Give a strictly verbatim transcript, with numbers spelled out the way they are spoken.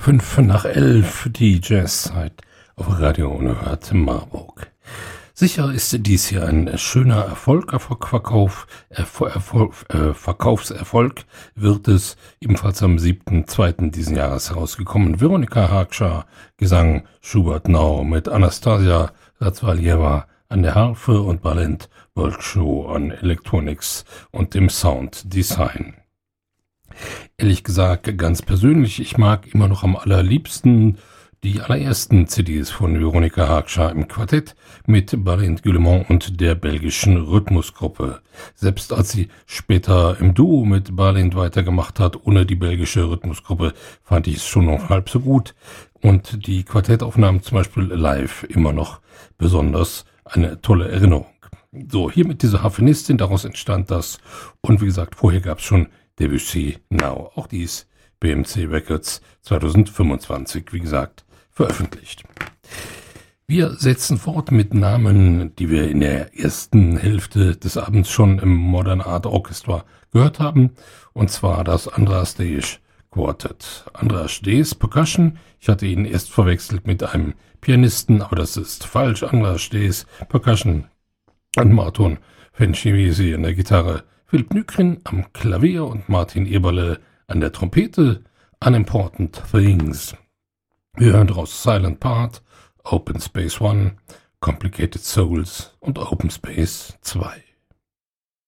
Fünf nach elf, die Jazzzeit auf Radio Unerhört Marburg. Sicher ist dies hier ein schöner Erfolg, Erfolg, Erfolg, Erfolg, äh, Verkaufserfolg wird es, ebenfalls am siebten zweiten diesen Jahres herausgekommen. Veronika Hagscha, Gesang Schubert Nau mit Anastasia Razvaljeva an der Harfe und Balint Bolschow an Electronics und dem Sound Design. Ehrlich gesagt, ganz persönlich, ich mag immer noch am allerliebsten die allerersten C Ds von Veronika Hagscha im Quartett mit Balint Guillemont und der belgischen Rhythmusgruppe. Selbst als sie später im Duo mit Balint weitergemacht hat, ohne die belgische Rhythmusgruppe, fand ich es schon noch halb so gut. Und die Quartettaufnahmen zum Beispiel live immer noch besonders eine tolle Erinnerung. So, hier mit dieser Harfenistin, daraus entstand das. Und wie gesagt, vorher gab es schon Debussy Now. Auch dies B M C Records zwanzig fünfundzwanzig, wie gesagt, veröffentlicht. Wir setzen fort mit Namen, die wir in der ersten Hälfte des Abends schon im Modern Art Orchestra gehört haben, und zwar das Andras Dees Quartet. Andras Dees Percussion, ich hatte ihn erst verwechselt mit einem Pianisten, aber das ist falsch. Andras Dees Percussion und Marton Fencivisi an der Gitarre, Philipp Nykrin am Klavier und Martin Eberle an der Trompete. Unimportant Things. Wir hören daraus Silent Part, Open Space One, Complicated Souls und Open Space zwei.